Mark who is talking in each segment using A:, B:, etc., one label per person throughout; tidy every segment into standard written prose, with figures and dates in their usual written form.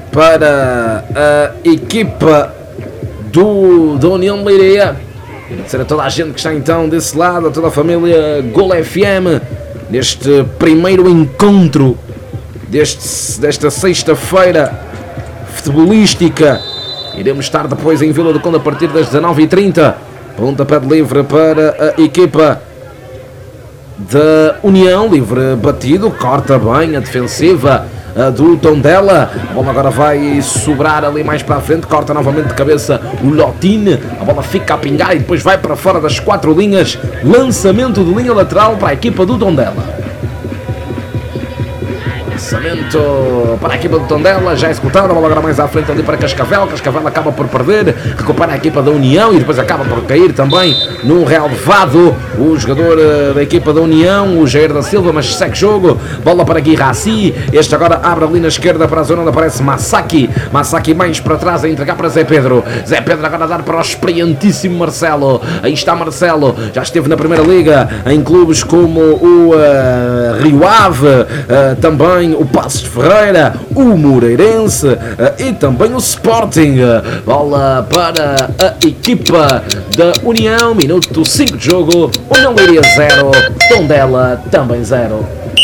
A: para a equipa da União de Leiria. Agradecer a toda a gente que está então desse lado, a toda a família Gol FM, neste primeiro encontro desta sexta-feira futebolística. Iremos estar depois em Vila do Conde a partir das 19h30. Pontapé de livre para a equipa da União, livre batido, corta bem a defensiva do Tondela. A bola agora vai sobrar ali mais para a frente, corta novamente de cabeça o Lotine. A bola fica a pingar e depois vai para fora das 4 linhas. Lançamento de linha lateral para a equipa do Tondela. Lançamento para a equipa do Tondela, já executado. A bola agora mais à frente ali para Cascavel. Cascavel acaba por perder, recupera a equipa da União e depois acaba por cair também no relevado o jogador da equipa da União, o Jair da Silva, mas segue jogo. Bola para Guirassi, este agora abre ali na esquerda para a zona onde aparece Masaki. Masaki mais para trás a entregar para Zé Pedro. Zé Pedro agora a dar para o experientíssimo Marcelo. Aí está Marcelo, já esteve na Primeira Liga em clubes como o Rio Ave, também o Passos de Ferreira, o Moreirense e também o Sporting. Bola para a equipa da União, minuto 5 de jogo. União Leiria 0, Tondela também 0.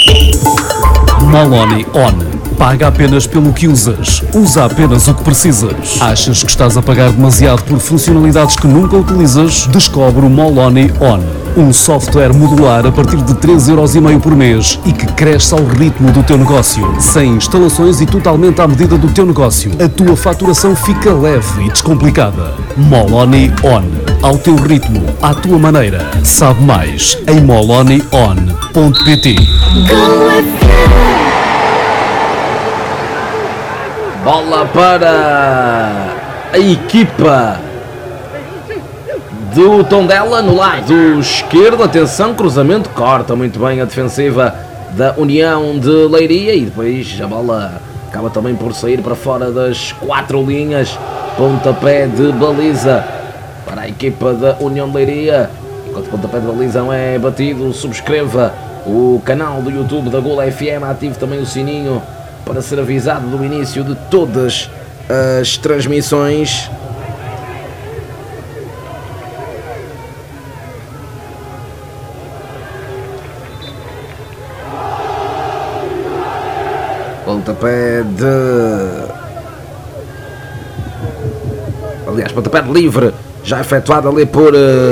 B: Moloni On. Paga apenas pelo que usas. Usa apenas o que precisas. Achas que estás a pagar demasiado por funcionalidades que nunca utilizas? Descobre o Moloni On. Um software modular a partir de 3,5€ por mês e que cresce ao ritmo do teu negócio. Sem instalações e totalmente à medida do teu negócio. A tua faturação fica leve e descomplicada. Moloni On. Ao teu ritmo, à tua maneira. Sabe mais em molonion.pt.
A: Bola para a equipa do Tondela no lado esquerdo. Atenção, cruzamento, corta muito bem a defensiva da União de Leiria e depois a bola acaba também por sair para fora das 4 linhas. Pontapé de baliza para a equipa da União de Leiria. Enquanto o pontapé de baliza não é batido, subscreva o canal do YouTube da Gol FM, ative também o sininho para ser avisado do início de todas as transmissões. Pontapé de livre, já efetuado ali por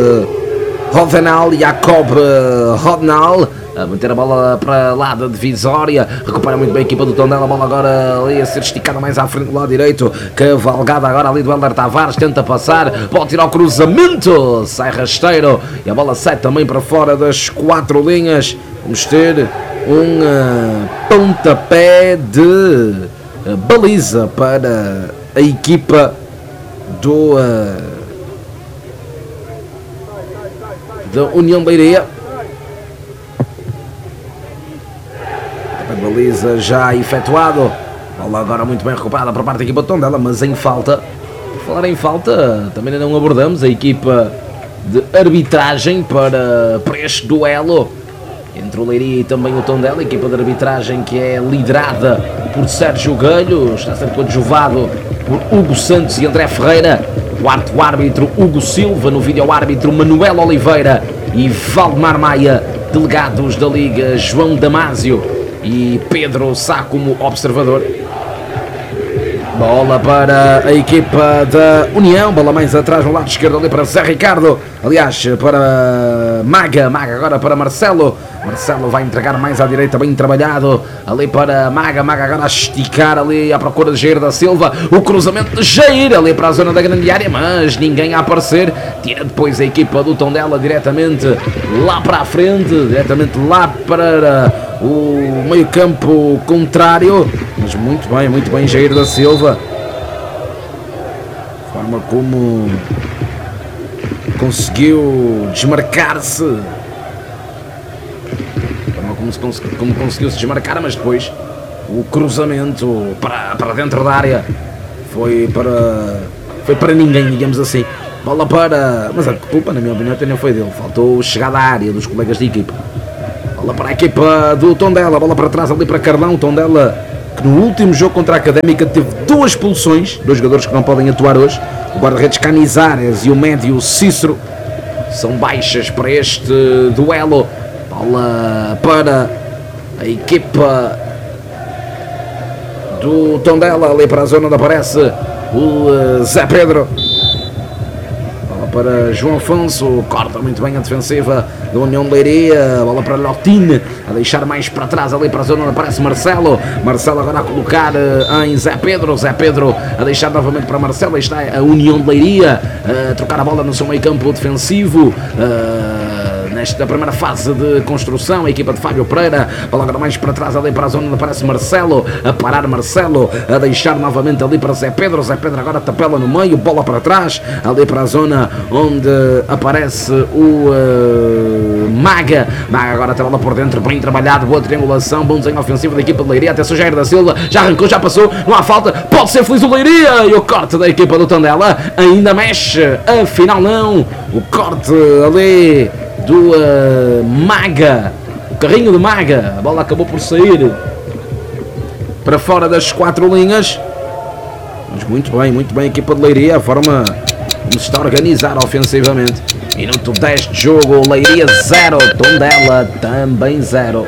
A: Jacob Rodnal. A meter a bola para lá da divisória, recupera muito bem a equipa do Tondela. A bola agora ali a ser esticada mais à frente do lado direito, cavalgada agora ali do Helder Tavares, tenta passar, pode tirar o cruzamento, sai rasteiro e a bola sai também para fora das 4 linhas. Vamos ter um pontapé de baliza para a equipa da União de Leiria. Baliza já efetuado. Bola agora muito bem recuperada por parte da equipa de Tondela, mas em falta. Por falar em falta, também ainda não abordamos a equipa de arbitragem para este duelo entre o Leiria e também o Tondela. A equipa de arbitragem que é liderada por Sérgio Galho, está a ser coadjuvado por Hugo Santos e André Ferreira. Quarto árbitro Hugo Silva, no vídeo árbitro Manuel Oliveira e Valdemar Maia, delegados da Liga João Damásio e Pedro Sá como observador. Bola para a equipa da União, bola mais atrás no lado esquerdo ali para Zé Ricardo, aliás para Maga agora para Marcelo vai entregar mais à direita, bem trabalhado ali para Maga agora a esticar ali à procura de Jair da Silva, o cruzamento de Jair ali para a zona da grande área, mas ninguém a aparecer, tira depois a equipa do Tondela diretamente lá para a frente, diretamente lá para o meio campo contrário, mas muito bem Jair da Silva, forma como conseguiu desmarcar-se, como conseguiu se desmarcar, mas depois o cruzamento para dentro da área foi para ninguém, digamos assim. Bola para... mas a culpa, na minha opinião, até não foi dele, faltou chegar à área dos colegas de equipa. Bola para a equipa do Tondela, bola para trás ali para Carlão. Tondela que no último jogo contra a Académica teve 2 expulsões, 2 jogadores que não podem atuar hoje, o guarda-redes Canizares e o médio Cícero. São baixas para este duelo. Bola para a equipa do Tondela, ali para a zona onde aparece o Zé Pedro. Bola para João Afonso, corta muito bem a defensiva da União de Leiria. Bola para Lotine, a deixar mais para trás ali para a zona onde aparece Marcelo. Marcelo agora a colocar em Zé Pedro. Zé Pedro a deixar novamente para Marcelo. Aí está a União de Leiria a trocar a bola no seu meio campo defensivo. Nesta primeira fase de construção, a equipa de Fábio Pereira, bola agora mais para trás ali para a zona onde aparece Marcelo, a parar Marcelo, a deixar novamente ali para Zé Pedro. Zé Pedro agora tapela no meio, bola para trás, ali para a zona onde aparece o Maga. Maga agora tem a bola por dentro, bem trabalhado, boa triangulação, bom desenho ofensivo da equipa de Leiria. Atenção, Jair da Silva, já arrancou, já passou, não há falta, pode ser feliz o Leiria. E o corte da equipa do Tondela ainda mexe, afinal não, o corte ali do Maga, o carrinho de Maga. A bola acabou por sair para fora das 4 linhas, mas muito bem a equipa de Leiria, a forma como se está a organizar ofensivamente. Minuto 10 de jogo, Leiria 0, Tondela também 0.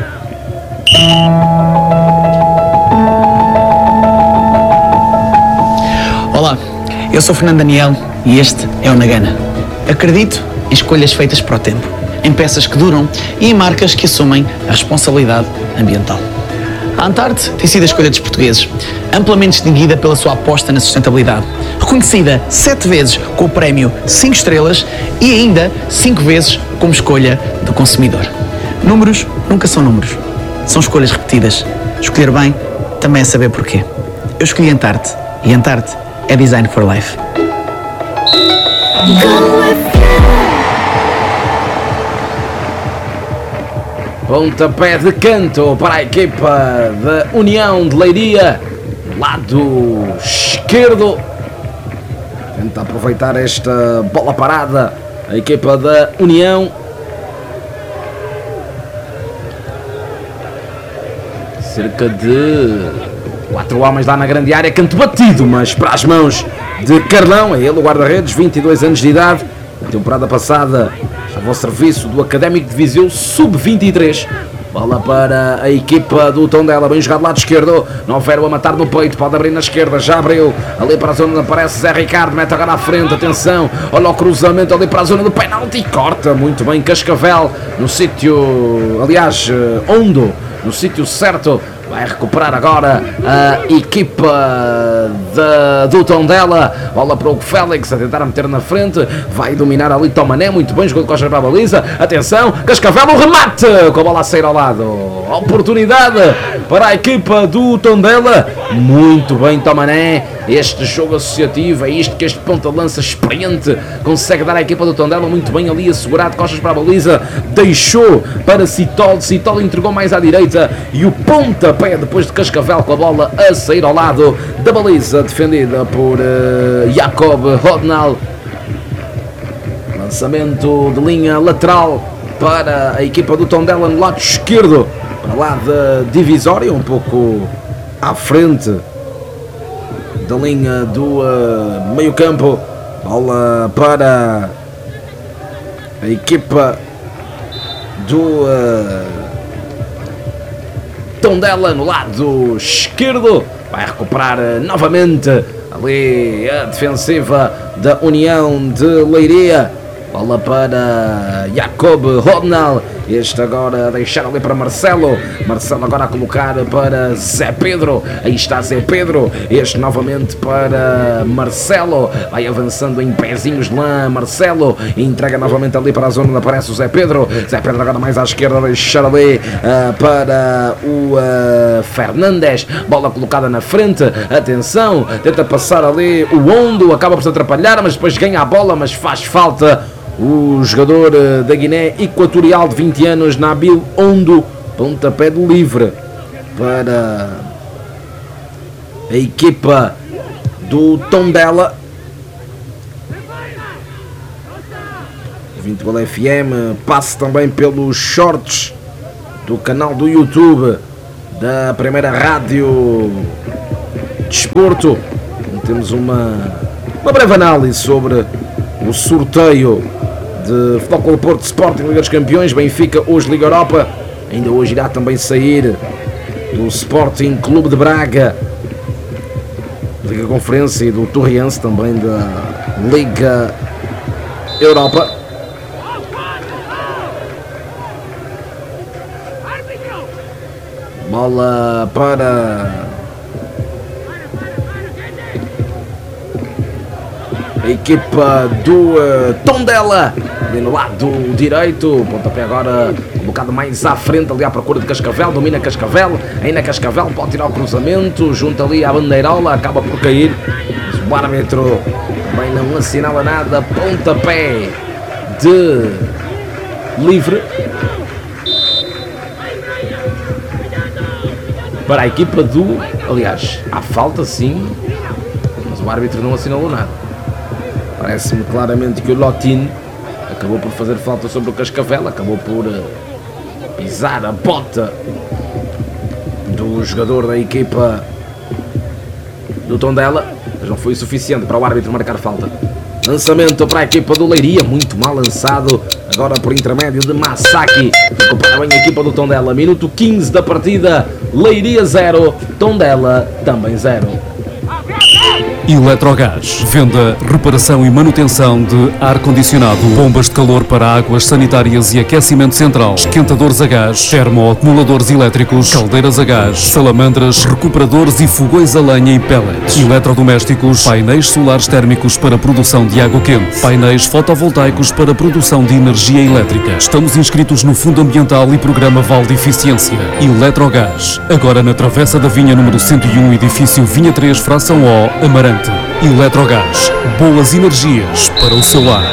C: Olá, eu sou Fernando Daniel e este é o Nagana. Acredito em escolhas feitas para o tempo, em peças que duram e em marcas que assumem a responsabilidade ambiental. A Antarte tem sido a escolha dos portugueses, amplamente distinguida pela sua aposta na sustentabilidade, reconhecida 7 vezes com o prémio 5 estrelas e ainda 5 vezes como escolha do consumidor. Números nunca são números, são escolhas repetidas. Escolher bem também é saber porquê. Eu escolhi Antarte e Antarte é Design for Life.
A: Pontapé de canto para a equipa da União de Leiria, lado esquerdo. Tenta aproveitar esta bola parada a equipa da União. Cerca de 4 homens lá na grande área, canto batido, mas para as mãos de Carlão. É ele o guarda-redes, 22 anos de idade. Na temporada passada estava ao serviço do Académico de Viseu Sub-23. Bola para a equipa do Tondela, bem jogado lado esquerdo. Novero a matar no peito, pode abrir na esquerda, já abriu. Ali para a zona onde aparece Zé Ricardo, mete agora à frente, atenção. Olha o cruzamento ali para a zona do penalti, corta muito bem Cascavel no sítio, aliás, Ondo, no sítio certo. Vai recuperar agora a equipa do Tondela. Bola para o Félix a tentar meter na frente. Vai dominar ali Tomané. Muito bem, jogou de costas para a baliza. Atenção, Cascavel, um remate com a bola a sair ao lado. Oportunidade para a equipa do Tondela. Muito bem, Tomané. Este jogo associativo, é isto que este ponta de lança experiente consegue dar à equipa do Tondela. Muito bem ali assegurado, costas para a baliza. Deixou para Citol. Citol entregou mais à direita. E o pontapé depois de Cascavel com a bola a sair ao lado da baliza, defendida por Jacob Rodnal. Lançamento de linha lateral para a equipa do Tondela no lado esquerdo, para lá da divisória, um pouco à frente da linha do meio campo. Bola para a equipa do Tondela no lado esquerdo. Vai recuperar novamente ali a defensiva da União de Leiria. Bola para Jacob Rodnal. Este agora a deixar ali para Marcelo. Marcelo agora a colocar para Zé Pedro. Aí está Zé Pedro. Este novamente para Marcelo. Vai avançando em pezinhos de lã. Marcelo entrega novamente ali para a zona onde aparece o Zé Pedro. Zé Pedro agora mais à esquerda. Deixar ali para o Fernandes. Bola colocada na frente. Atenção. Tenta passar ali o Ondo. Acaba por se atrapalhar, mas depois ganha a bola. Mas faz falta o jogador da Guiné Equatorial de 20 anos, Nabil Ondo. Pontapé de livre para a equipa do Tondela. 20 Gol FM, passe também pelos shorts do canal do YouTube da primeira rádio desporto. Temos uma breve análise sobre o sorteio de Futebol Clube Porto, Sporting, Liga dos Campeões, Benfica, hoje Liga Europa. Ainda hoje irá também sair do Sporting Clube de Braga, Liga Conferência, e do Torriense também da Liga Europa. Bola para a equipa do Tondela, ali no lado direito. O pontapé agora um bocado mais à frente, ali à procura de Cascavel. Domina Cascavel, ainda Cascavel pode tirar o cruzamento, junto ali à bandeirola, acaba por cair. Mas o árbitro também não assinala nada. Pontapé de livre para a equipa do... Aliás, há falta sim, mas o árbitro não assinalou nada. Parece-me claramente que o Lotin acabou por fazer falta sobre o Cascavel, acabou por pisar a bota do jogador da equipa do Tondela, mas não foi o suficiente para o árbitro marcar falta. Lançamento para a equipa do Leiria, muito mal lançado, agora por intermédio de Masaki. Recupera bem a equipa do Tondela. Minuto 15 da partida, Leiria 0, Tondela também 0.
B: Eletrogás, venda, reparação e manutenção de ar-condicionado, bombas de calor para águas sanitárias e aquecimento central, esquentadores a gás, termoacumuladores elétricos, caldeiras a gás, salamandras, recuperadores e fogões a lenha e pellets, eletrodomésticos, painéis solares térmicos para produção de água quente, painéis fotovoltaicos para produção de energia elétrica. Estamos inscritos no Fundo Ambiental e Programa Vale de Eficiência. Eletrogás, agora na Travessa da Vinha número 101, edifício Vinha 3, fração O, Amarante. Eletrogás, boas energias para o seu lar.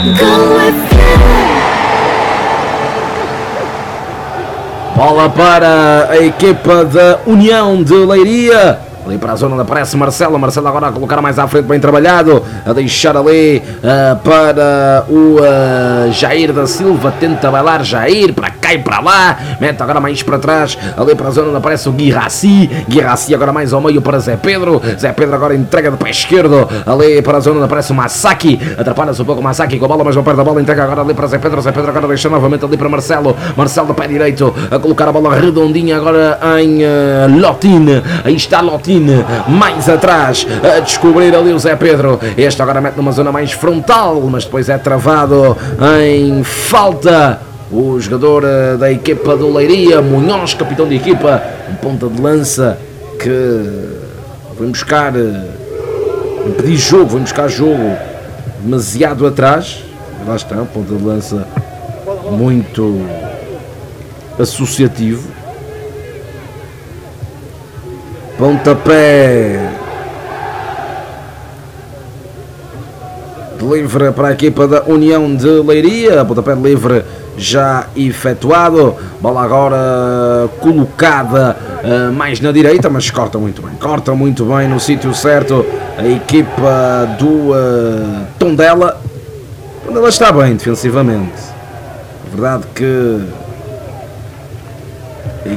A: Bola para a equipa da União de Leiria. Ali para a zona onde aparece Marcelo. Marcelo agora a colocar mais à frente, bem trabalhado. A deixar ali para o Jair da Silva. Tenta bailar Jair, para cá e para lá. Mete agora mais para trás. Ali para a zona onde aparece o Guirassi. Guirassi agora mais ao meio para Zé Pedro. Zé Pedro agora entrega de pé esquerdo. Ali para a zona onde aparece o Masaki. Atrapalha-se um pouco o Masaki com a bola, mas não perde a bola. Entrega agora ali para Zé Pedro. Zé Pedro agora deixa novamente ali para Marcelo. Marcelo de pé direito a colocar a bola redondinha agora em Lotin. Aí está Lotin. Mais atrás a descobrir ali o Zé Pedro. Este agora mete numa zona mais frontal, mas depois é travado em falta o jogador da equipa do Leiria, Munhoz, capitão de equipa, um ponta de lança que vem buscar pedir jogo, vem buscar jogo demasiado atrás. Lá está, um ponta de lança muito associativo. Pontapé de livre para a equipa da União de Leiria. Pontapé de livre já efetuado. Bola agora colocada mais na direita, mas corta muito bem. Corta muito bem no sítio certo a equipa do Tondela. Tondela está bem defensivamente. É verdade que a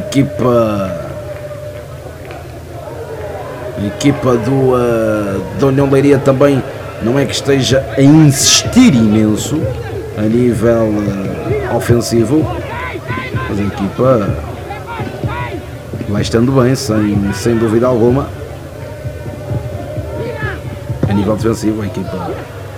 A: equipa da União de Leiria também não é que esteja a insistir imenso a nível ofensivo, mas a equipa vai estando bem, sem dúvida alguma. A nível defensivo, a equipa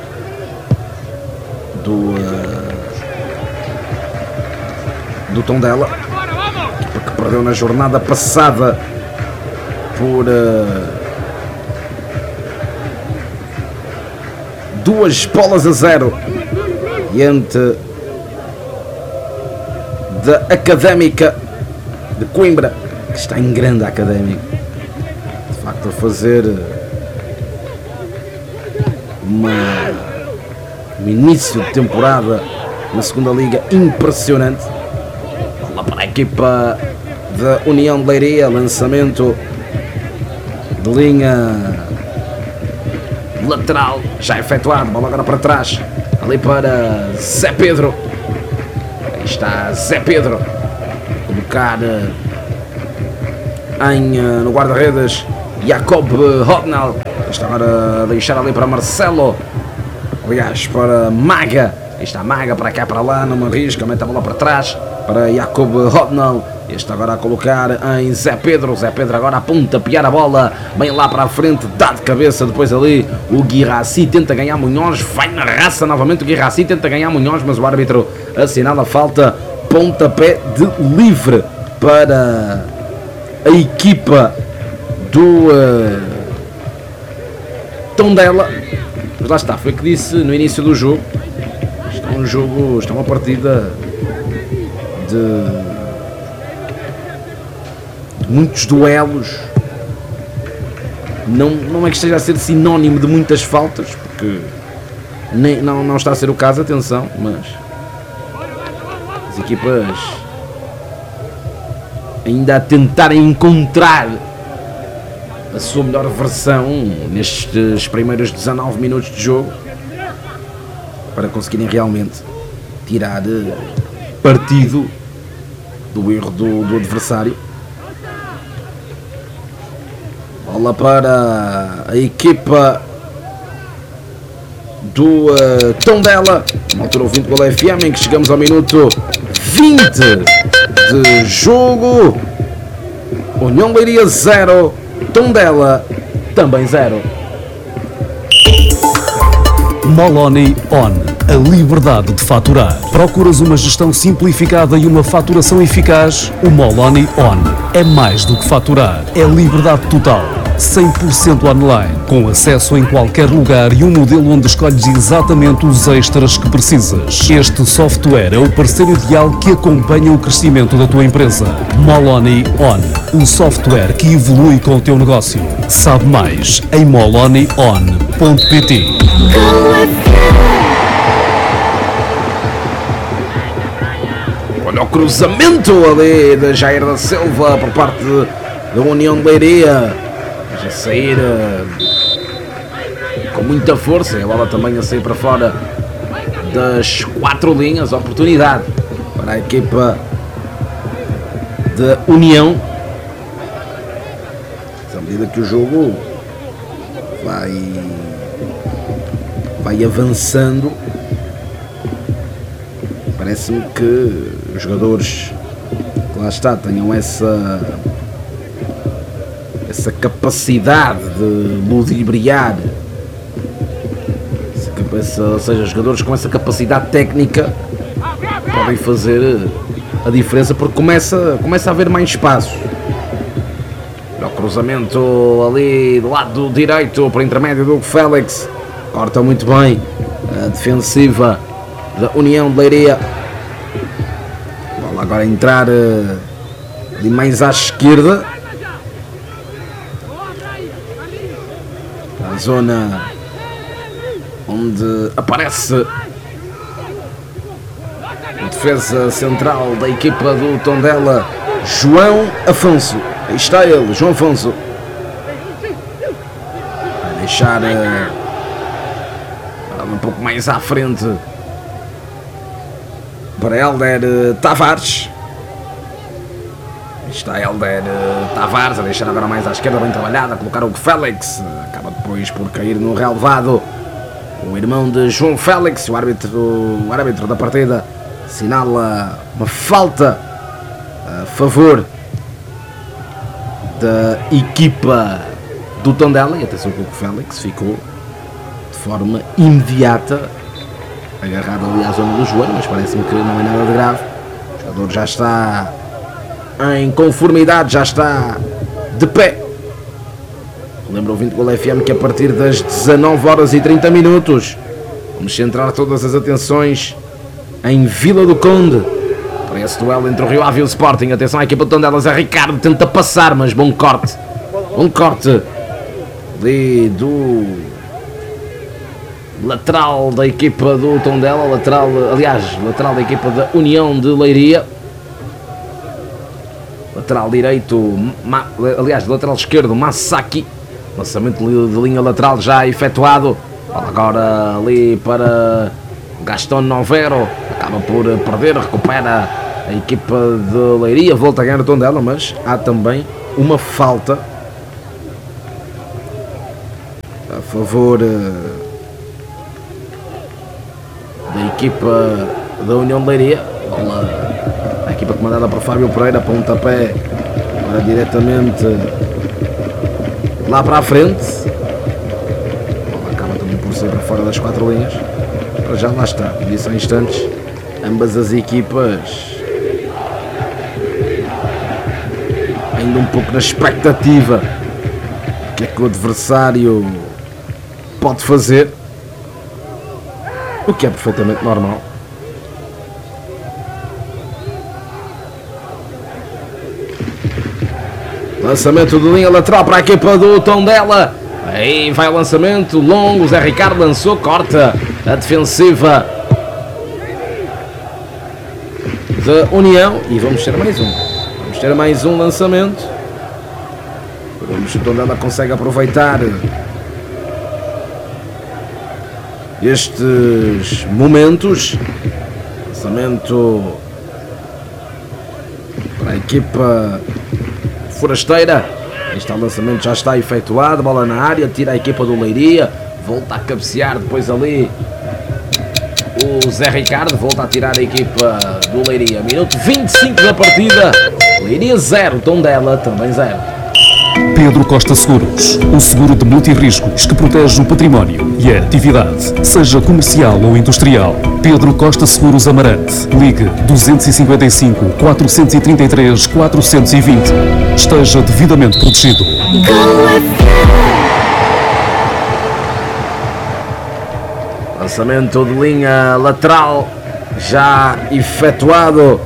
A: do Tondela, equipa que perdeu na jornada passada por 2-0 diante da Académica de Coimbra, que está em grande Académica, de facto a fazer um início de temporada na segunda liga impressionante. Lá para a equipa da União de Leiria, lançamento de linha lateral já efetuado, bola agora para trás, ali para Zé Pedro. Aí está Zé Pedro a colocar no guarda-redes Jacob Hodnal. Está agora a deixar ali para Marcelo, aliás, para Maga. Está Maga para cá, para lá, não me arrisca, mete a bola para trás para Jacob Hodnal. Este agora a colocar em Zé Pedro. Zé Pedro agora a pontapear a bola, bem lá para a frente, dá de cabeça. Depois ali o Guirassy tenta ganhar Munhoz, vai na raça novamente o Guirassy, tenta ganhar Munhoz, mas o árbitro assinala a falta. Pontapé de livre para a equipa do Tondela. Mas lá está, foi o que disse no início do jogo. Está uma partida de muitos duelos. Não é que esteja a ser sinónimo de muitas faltas, porque não está a ser o caso, atenção, mas as equipas ainda a tentarem encontrar a sua melhor versão nestes primeiros 19 minutos de jogo, para conseguirem realmente tirar partido do erro do adversário. Bola para a equipa do Tondela, na altura o 20 Gol FM, em que chegamos ao minuto 20 de jogo. União Leiria 0, Tondela também 0.
B: Moloni On, a liberdade de faturar. Procuras uma gestão simplificada e uma faturação eficaz? O Moloni On é mais do que faturar, é liberdade total. 100% online, com acesso em qualquer lugar e um modelo onde escolhes exatamente os extras que precisas. Este software é o parceiro ideal que acompanha o crescimento da tua empresa. Moloni On, um software que evolui com o teu negócio. Sabe mais em molonion.pt.
A: Olha o cruzamento ali de Jair da Silva por parte da União de Leiria. A sair com muita força, e a bola também a sair para fora das 4 linhas. Oportunidade para a equipa da União, à medida que o jogo vai avançando. Parece-me que os jogadores que lá está tenham essa capacidade de ludibriar, ou seja, os jogadores com essa capacidade técnica podem fazer a diferença, porque começa a haver mais espaço. O cruzamento ali do lado direito para o intermédio do Félix, corta muito bem a defensiva da União de Leiria. Bola agora a entrar ali mais à esquerda, zona onde aparece a defesa central da equipa do Tondela, João Afonso. Aí está ele, João Afonso. Vai deixar um pouco mais à frente para Helder Tavares. Está Helder Tavares a deixar agora mais à esquerda, bem trabalhada, a colocar o Félix. Acaba depois por cair no relevado o irmão de João Félix. O árbitro da partida assinala uma falta a favor da equipa do Tondela. E atenção que o Félix ficou de forma imediata agarrado ali à zona do joelho, mas parece-me que não é nada de grave. O jogador já está em conformidade, já está de pé. Lembro o 20 Gol FM que a partir das 19h30 vamos centrar todas as atenções em Vila do Conde para esse duelo entre o Rio Ave e o Sporting. Atenção à equipa de Tondela, Zé Ricardo tenta passar, mas bom corte ali do lateral da equipa do Tondela, lateral da equipa da União de Leiria. Lateral direito, lateral esquerdo, Masaki. Lançamento de linha lateral já efetuado. Agora ali para Gastão Novero. Acaba por perder, recupera a equipa de Leiria. Volta a ganhar o Tondela, mas há também uma falta a favor da equipa da União de Leiria. A equipa comandada por Fábio Pereira, pontapé agora diretamente lá para a frente. Acaba também por sair para fora das 4 linhas. Já lá está, disse há instantes, ambas as equipas ainda um pouco na expectativa do que é que o adversário pode fazer, o que é perfeitamente normal. Lançamento de linha lateral para a equipa do Tondela. Aí vai o lançamento longo, o Zé Ricardo lançou, corta a defensiva da União e vamos ter mais um. Vamos ter mais um lançamento. Vamos ver se o Tondela consegue aproveitar estes momentos. Lançamento para a equipa forasteira. Este lançamento já está efetuado, bola na área, tira a equipa do Leiria, volta a cabecear depois ali o Zé Ricardo, volta a tirar a equipa do Leiria. Minuto 25 da partida, Leiria 0, Tondela também 0.
B: Pedro Costa Seguros, o seguro de multirriscos que protege o património e a atividade, seja comercial ou industrial. Pedro Costa Seguros Amarante. Ligue 255 433 420. Esteja devidamente protegido.
A: Lançamento de linha lateral já efetuado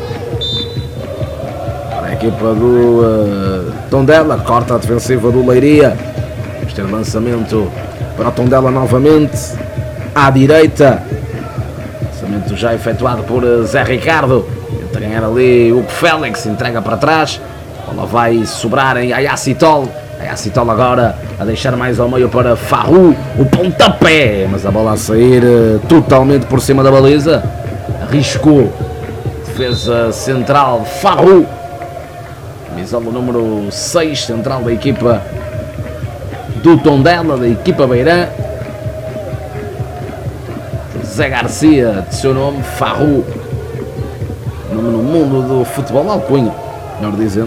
A: para a equipa do Tondela, corta a defensiva do Leiria. Vamos ter lançamento para o Tondela novamente à direita. Lançamento já efetuado por Zé Ricardo. Tenta ganhar ali o Félix, entrega para trás. A bola vai sobrar em Ayacitol. Ayacitol agora a deixar mais ao meio para Farru, o pontapé, mas a bola a sair totalmente por cima da baliza. Arriscou defesa central Farru, camisola número 6, central da equipa do Tondela, da equipa beirã. Zé Garcia, de seu nome, Farru, nome no mundo do futebol, alcunha, melhor dizendo.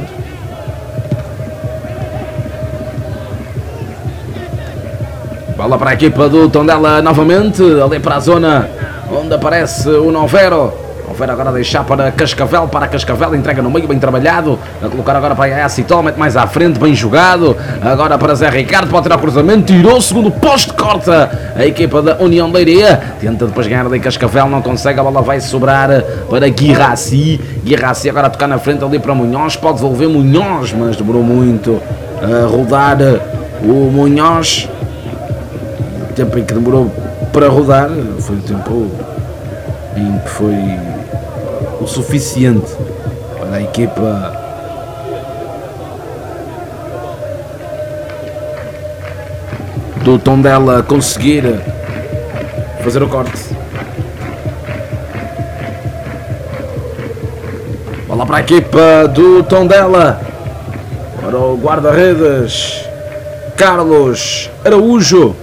A: Bola para a equipa do Tondela novamente, ali para a zona onde aparece o Novero. Novero agora a deixar para Cascavel, entrega no meio, bem trabalhado. A colocar agora para Ayacitol, mete mais à frente, bem jogado. Agora para Zé Ricardo, pode tirar o cruzamento, tirou o segundo poste, corta a equipa da União de Leiria. Tenta depois ganhar ali Cascavel, não consegue, a bola vai sobrar para Guirassi. Guirassi agora a tocar na frente ali para Munhoz, pode devolver Munhoz, mas demorou muito a rodar o Munhoz. O tempo em que demorou para rodar foi o tempo em que foi o suficiente para a equipa do Tondela conseguir fazer o corte. Bola para a equipa do Tondela, para o guarda-redes Carlos Araújo.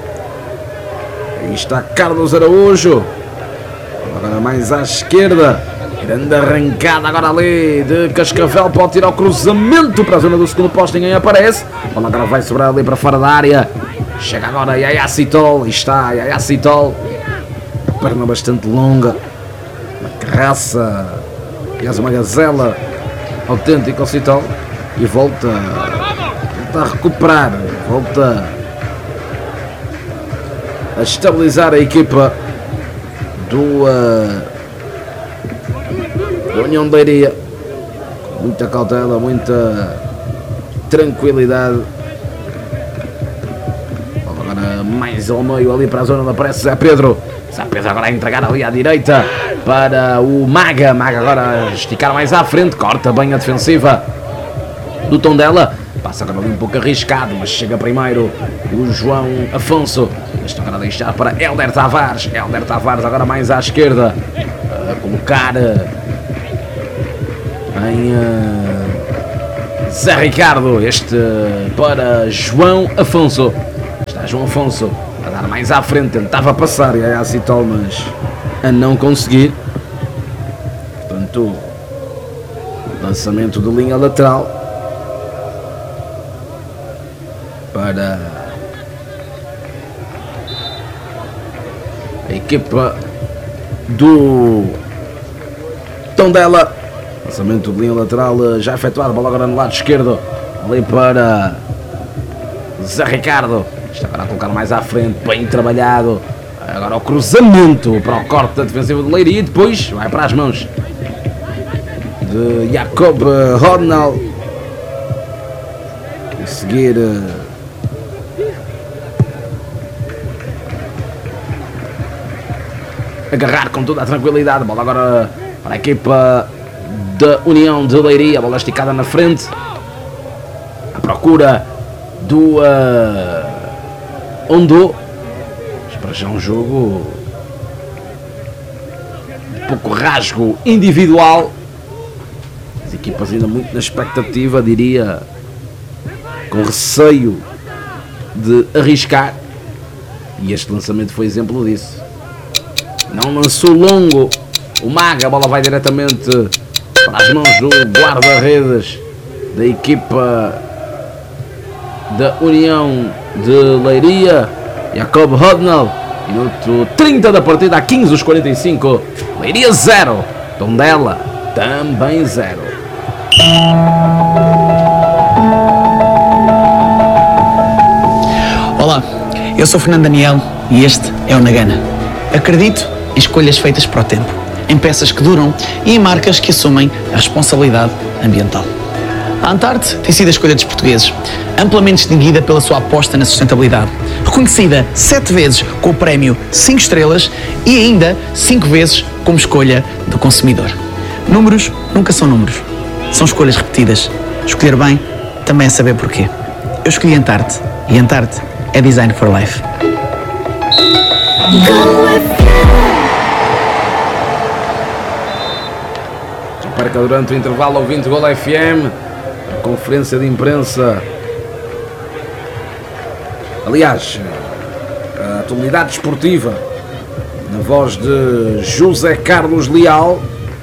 A: Aí está Carlos Araújo, agora mais à esquerda, grande arrancada agora ali de Cascavel, pode tirar o cruzamento para a zona do segundo posto, ninguém aparece, a bola agora vai sobrar ali para fora da área, chega agora Ayacitol, está Ayacitol, perna bastante longa, uma carraça, aliás uma gazela autêntica, o Citol, e volta a recuperar, volta a estabilizar a equipa da União de Leiria, com muita cautela, muita tranquilidade. Agora mais ao meio ali para a zona onde aparece Zé Pedro. Zé Pedro agora a entregar ali à direita para o Maga. Maga agora a esticar mais à frente, corta bem a defensiva do Tondela. Passa agora ali um pouco arriscado, mas chega primeiro o João Afonso. Este agora a deixar para Hélder Tavares. Hélder Tavares agora mais à esquerda, a colocar em Zé Ricardo, este para João Afonso. Está João Afonso a dar mais à frente, tentava passar e a Citol, mas a não conseguir. Portanto, lançamento de linha lateral para a equipa do Tondela. Lançamento de linha lateral já efetuado, bola agora no lado esquerdo, ali para Zé Ricardo. Está agora a colocar mais à frente, bem trabalhado. Agora o cruzamento para o corte da defensiva do Leiria e depois vai para as mãos de Jacob Rodnall. E seguir agarrar com toda a tranquilidade. Bola agora para a equipa da União de Leiria. Bola esticada na frente. À procura do Ondo. Para já um jogo um pouco rasgo individual. As equipas ainda muito na expectativa, diria, com receio de arriscar. E este lançamento foi exemplo disso. Não lançou longo o Maga, a bola vai diretamente para as mãos do guarda-redes da equipa da União de Leiria, Jacob Rodnall. Minuto 30 da partida, a 15 dos 45. Leiria 0, Tondela também 0.
C: Olá, eu sou Fernando Daniel e este é o Nagana. Acredito em escolhas feitas para o tempo, em peças que duram e em marcas que assumem a responsabilidade ambiental. A Antarte tem sido a escolha dos portugueses, amplamente distinguida pela sua aposta na sustentabilidade, reconhecida 7 vezes com o prémio 5 estrelas e ainda 5 vezes como escolha do consumidor. Números nunca são números, são escolhas repetidas. Escolher bem também é saber porquê. Eu escolhi Antarte e Antarte é Design for Life.
A: Não perca durante o intervalo ouvinte Gol FM, a conferência de imprensa. Aliás, a atualidade desportiva, na voz de José Carlos Leal.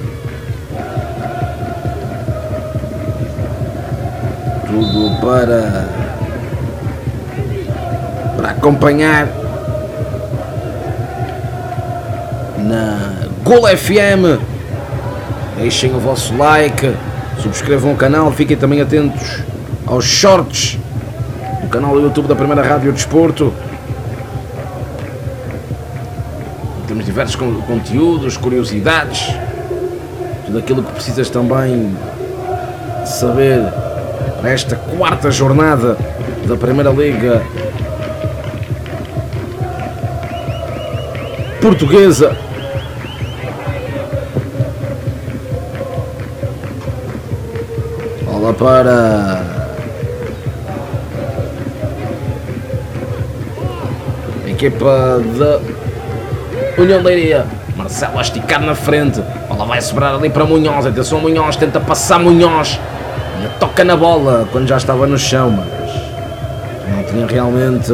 A: Tudo para acompanhar na Gol FM. Deixem o vosso like, subscrevam o canal, fiquem também atentos aos shorts do canal do YouTube da Primeira Rádio Desporto. Temos diversos conteúdos, curiosidades, tudo aquilo que precisas também saber para esta quarta jornada da Primeira Liga Portuguesa. Bola para a equipa da União de Leiria. Marcelo a esticar na frente. Bola vai sobrar ali para Munhoz. Atenção, Munhoz tenta passar Munhoz. E toca na bola quando já estava no chão, mas não tinha realmente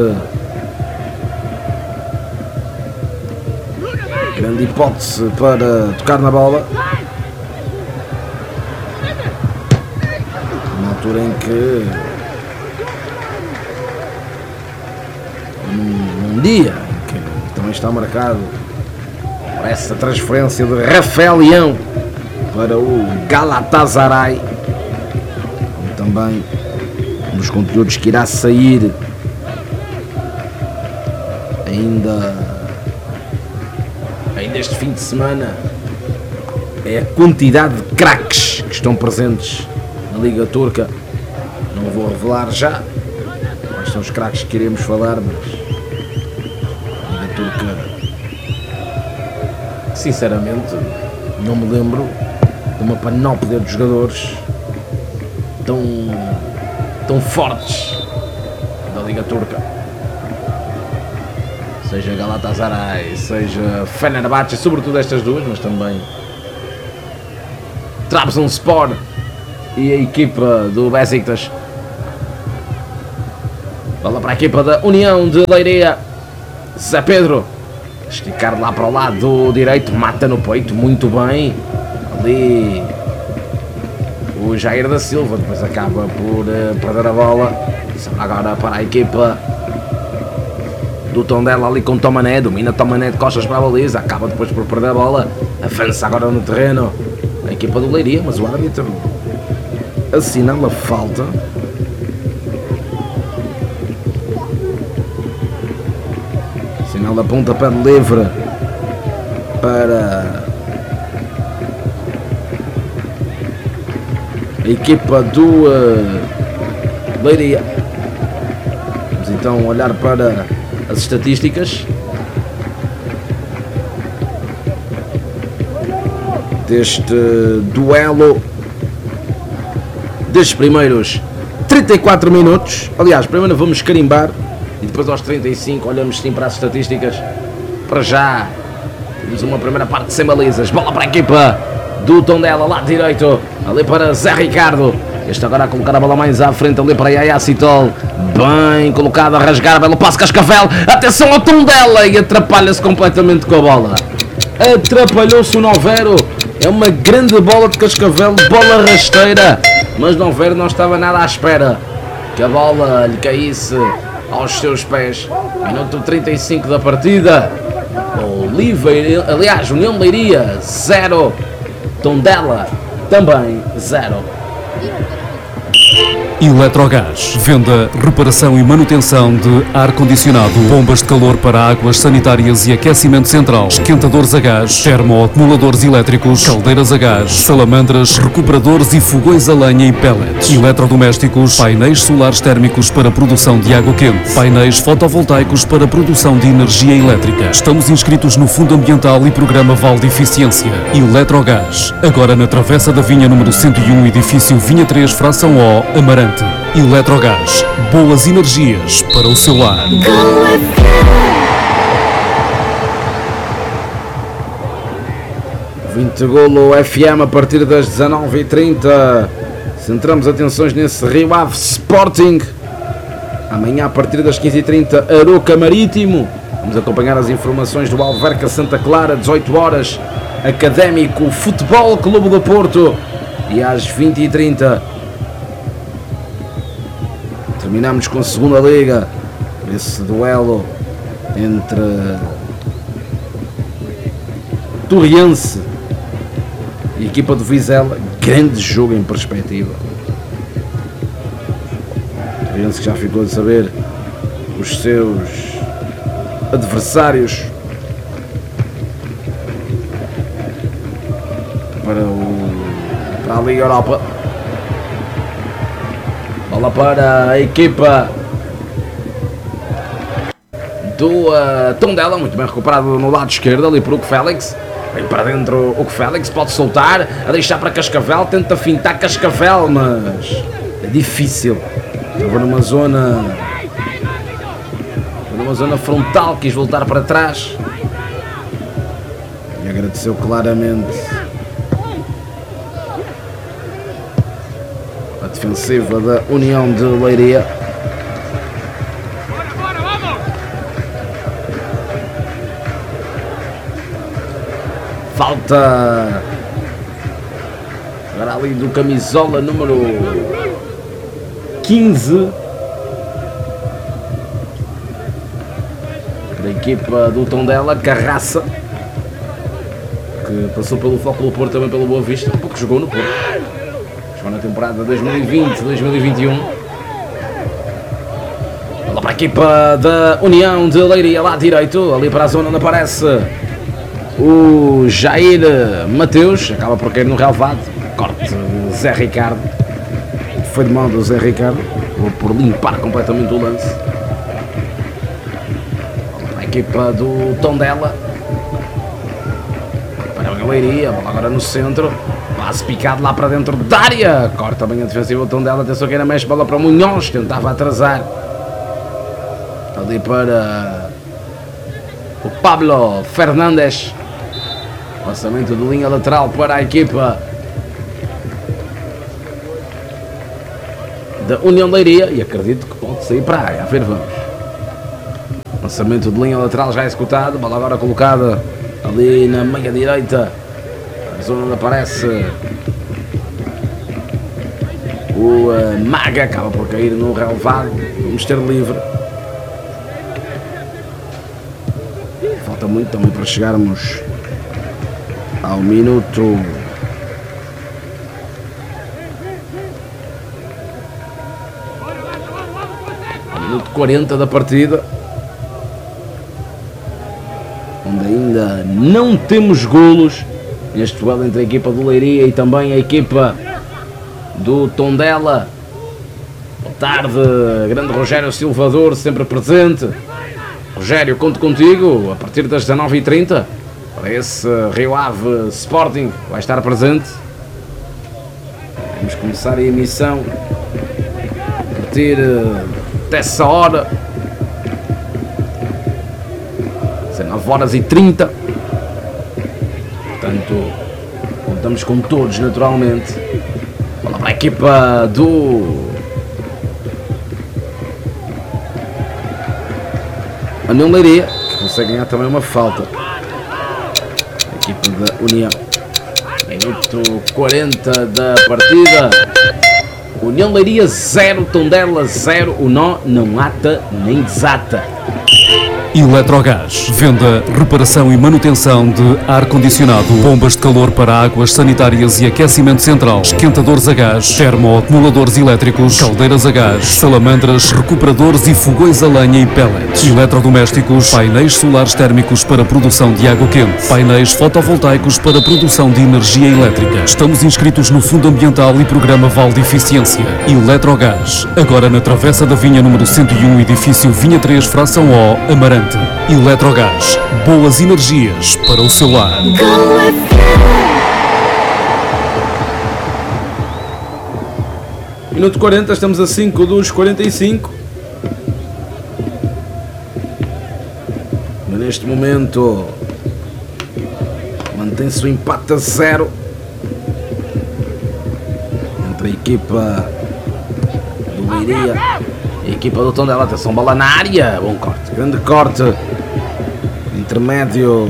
A: grande hipótese para tocar na bola. Na altura em que num dia em que também está marcado por essa transferência de Rafael Leão para o Galatasaray, também um dos conteúdos que irá sair ainda este fim de semana é a quantidade de craques que estão presentes na Liga Turca. Não vou revelar já quais são os craques que iremos falar, mas a Liga Turca, sinceramente, não me lembro de uma panóplia de jogadores tão fortes da Liga Turca. Seja Galatasaray, seja Fenerbahçe, sobretudo estas duas, mas também Trabzonspor e a equipa do Besiktas. Bola para a equipa da União de Leiria. Zé Pedro, esticar lá para o lado direito, mata no peito, muito bem. Ali o Jair da Silva, depois acaba por perder a bola. Agora para a equipa do Tondela ali com Tomané, domina Tomané de costas para a baliza, acaba depois por perder a bola, avança agora no terreno a equipa do Leiria, mas o árbitro assinala falta. Assinala pontapé de livre para a equipa do Leiria. Vamos então olhar para as estatísticas deste duelo, destes primeiros 34 minutos. Aliás, primeiro vamos carimbar e depois aos 35 olhamos sim para as estatísticas. Para já temos uma primeira parte sem balizas. Bola para a equipa do Tondela, lado direito, ali para Zé Ricardo. Este agora a colocar a bola mais à frente ali para Yaya Citol. Bem colocado a rasgar, belo passo Cascavel. Atenção ao Tondela e atrapalha-se completamente com a bola. Atrapalhou-se o Novero. É uma grande bola de Cascavel, bola rasteira. Mas Novero não estava nada à espera que a bola lhe caísse aos seus pés. Minuto 35 da partida. Oliveira, aliás, União Leiria 0. Tondela também 0.
B: Eletrogás, venda, reparação e manutenção de ar-condicionado, bombas de calor para águas sanitárias e aquecimento central, esquentadores a gás, termoacumuladores elétricos, caldeiras a gás, salamandras, recuperadores e fogões a lenha e pellets, eletrodomésticos, painéis solares térmicos para produção de água quente, painéis fotovoltaicos para produção de energia elétrica. Estamos inscritos no Fundo Ambiental e Programa Val de Eficiência. Eletrogás, agora na Travessa da Vinha número 101, edifício Vinha 3, fração O, Amarante. Eletrogás, boas energias para o seu lar.
A: 20 golo FM a partir das 19h30. Centramos atenções nesse Rio Ave Sporting. Amanhã a partir das 15h30 Aroca Marítimo. Vamos acompanhar as informações do Alverca Santa Clara, 18 horas Académico Futebol Clube do Porto. E às 20h30 terminamos com a segunda liga, esse duelo entre Torriense e a equipa do Vizela. Grande jogo em perspectiva. Torriense que já ficou a saber os seus adversários para a Liga Europa. Bola para a equipa do Tondela, muito bem recuperado no lado esquerdo, ali por Hugo Félix. Vem para dentro Hugo Félix, pode soltar, a deixar para Cascavel, tenta fintar Cascavel, mas é difícil. Estava numa zona frontal, quis voltar para trás e agradeceu claramente a defensiva da União de Leiria. Falta agora ali do camisola número 15 da equipa do Tondela, Carraça, que passou pelo Futebol Porto, também pelo Boa Vista, porque jogou no Porto. Jogou na temporada 2020-2021. Lá para a equipa da União de Leiria, lá direito, ali para a zona onde aparece o Jair Mateus, acaba por cair no relvado. Corte de Zé Ricardo. Foi de mão do Zé Ricardo, vou por limpar completamente o lance. A equipa do Tondela para a Leiria, bola agora no centro, passe picado lá para dentro da área, corta bem a defensiva do Tondela. Atenção que ainda mexe, bola para o Munhoz, tentava atrasar ali para o Pablo Fernandes. Lançamento de linha lateral para a equipa da União de Leiria e acredito que pode sair para a área. A ver, vamos. Lançamento de linha lateral já executado, bola agora colocada ali na meia direita, a zona onde aparece o Maga, acaba por cair no relevado. Vamos ter livre. Falta muito também para chegarmos ao minuto 40 da partida, onde ainda não temos golos neste duelo entre a equipa do Leiria e também a equipa do Tondela. Boa tarde, grande Rogério Silvador, sempre presente. Rogério, conto contigo a partir das 19h30 para esse Rio Ave Sporting, vai estar presente. Vamos começar a emissão a partir dessa hora, 19h30. Portanto, contamos com todos naturalmente. Bola para a equipa do União Leiria, que consegue ganhar também uma falta. A equipa da União. Minuto 40 da partida. União Leiria 0, Tondela 0. O nó não ata nem desata.
B: Eletrogás. Venda, reparação e manutenção de ar-condicionado, bombas de calor para águas sanitárias e aquecimento central, esquentadores a gás, termoacumuladores elétricos, caldeiras a gás, salamandras, recuperadores e fogões a lenha e pellets, eletrodomésticos, painéis solares térmicos para produção de água quente, painéis fotovoltaicos para produção de energia elétrica. Estamos inscritos no Fundo Ambiental e Programa Val de Eficiência. Eletrogás. Agora na Travessa da Vinha número 101, edifício Vinha 3, fração O, Amarante. Eletrogás, boas energias para o seu lar.
A: Minuto 40, estamos a 5 dos 45. Mas neste momento mantém-se o empate a 0 entre a equipa do Leiria e a equipa do Tondela. Atenção, bola na área, bom corte, grande corte, intermédio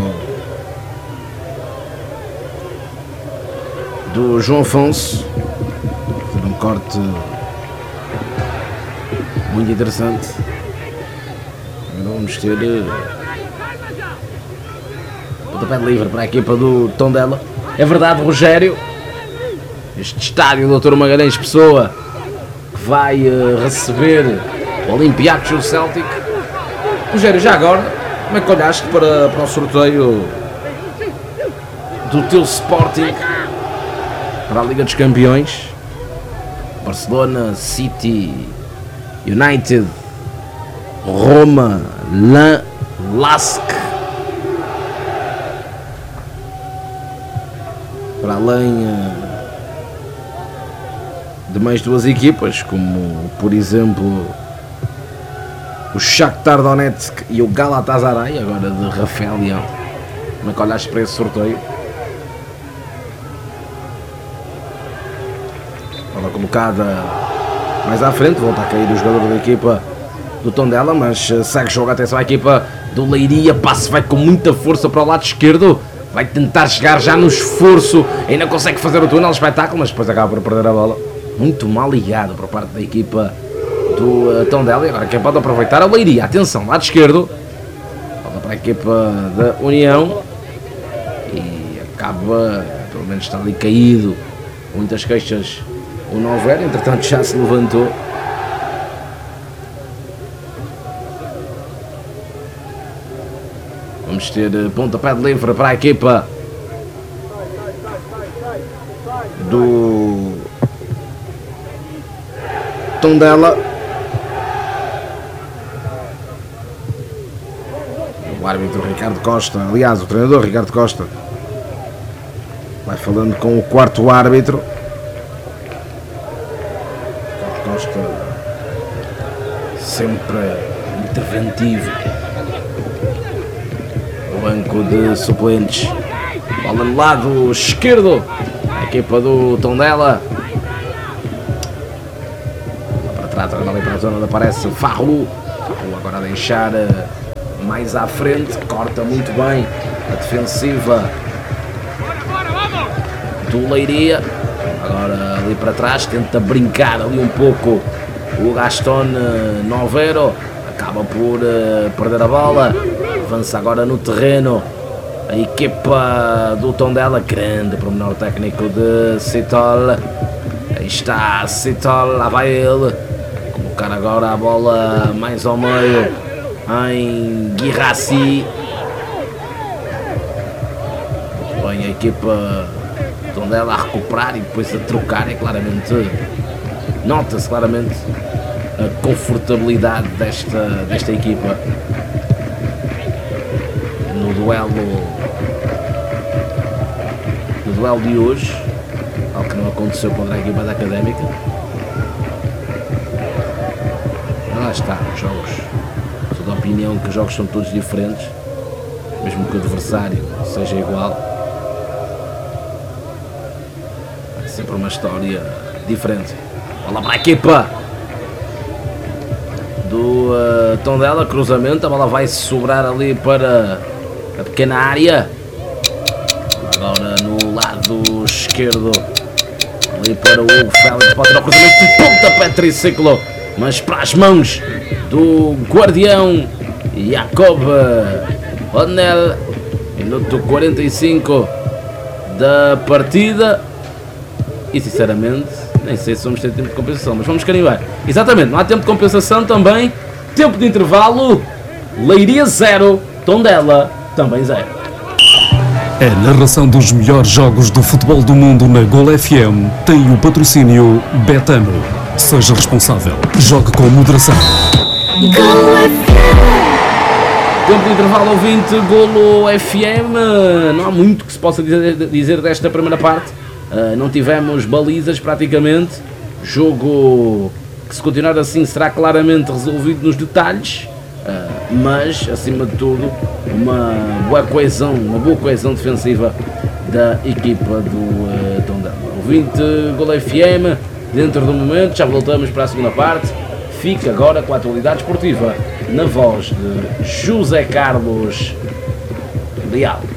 A: do João Afonso, um corte muito interessante. Agora vamos ter pontapé livre para a equipa do Tondela. É verdade, Rogério, este estádio do Dr. Magalhães Pessoa vai receber o Olympiacos e o Celtic. Rogério, já agora, como é que olhaste para o sorteio do teu Sporting para a Liga dos Campeões? Barcelona, City, United, Roma, Lask. Para além de mais duas equipas, como por exemplo o Shakhtar Donetsk e o Galatasaray, agora de Rafael Leão. Como é que olhaste para esse sorteio? Bola colocada mais à frente, volta a cair o jogador da equipa do Tondela, mas segue o jogo. Atenção à equipa do Leiria, passe vai com muita força para o lado esquerdo, vai tentar chegar já no esforço, ainda consegue fazer o túnel, espetáculo, mas depois acaba por perder a bola. Muito mal ligado por parte da equipa do Tondela. E agora quem pode aproveitar é o Leiria. Atenção, lado esquerdo, volta para a equipa da União e acaba, pelo menos está ali caído, muitas queixas o Nover, entretanto já se levantou. Vamos ter pontapé de livre para a equipa do Tondela. O árbitro Ricardo Costa, aliás, o treinador Ricardo Costa, vai falando com o quarto árbitro. Ricardo Costa sempre interventivo no banco de suplentes. Bola no lado esquerdo, a equipa do Tondela. trama ali para a zona onde aparece Farru. Farru agora a deixar mais à frente, corta muito bem a defensiva do Leiria. Agora ali para trás, tenta brincar ali um pouco o Gastón Novero, acaba por perder a bola, avança agora no terreno a equipa do Tondela, grande pormenor técnico de Citol. Aí está Citol, lá vai ele, colocar agora a bola mais ao meio em Guirassi. Bem, a equipa Tondela a recuperar e depois a trocar, é claramente, nota-se claramente a confortabilidade desta equipa no duelo de hoje, algo que não aconteceu contra a equipa da Académica. Lá está, os jogos, sou da opinião que os jogos são todos diferentes, mesmo que o adversário seja igual, é sempre uma história diferente. Bola para a equipa do Tondela, cruzamento, a bola vai sobrar ali para a pequena área. Agora no lado esquerdo, ali para o Hugo Félix, pode ter o cruzamento de pontapé triciclo, mas para as mãos do guardião Jacob Odnel, minuto 45 da partida. E sinceramente, nem sei se vamos ter tempo de compensação, mas vamos carimbar. Exatamente, não há tempo de compensação também. Tempo de intervalo, Leiria 0, Tondela também 0.
B: A narração dos melhores jogos do futebol do mundo na Gol FM tem o patrocínio Betano. Seja responsável, jogue com moderação.
A: Tempo de intervalo, ouvinte, Golo FM. Não há muito que se possa dizer desta primeira parte. Não tivemos balizas praticamente. Jogo que, se continuar assim, será claramente resolvido nos detalhes, mas acima de tudo uma boa coesão defensiva da equipa do Tondela. Ouvinte Golo FM, dentro do momento, já voltamos para a segunda parte. Fica agora com a atualidade esportiva na voz de José Carlos Leal.